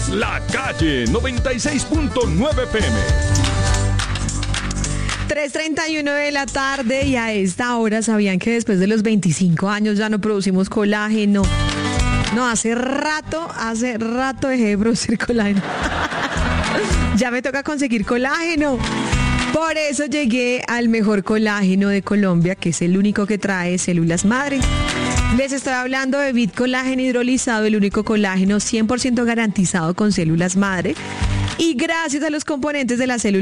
Escuchas La Calle 96.9 PM. 3:31 de la tarde y a esta hora sabían que después de los 25 años ya no producimos colágeno. No, hace rato dejé de producir colágeno. Ya me toca conseguir colágeno. Por eso llegué al mejor colágeno de Colombia, que es el único que trae células madre. Les estoy hablando de Bit Colágeno hidrolizado, el único colágeno 100% garantizado con células madre. Y gracias a los componentes de la célula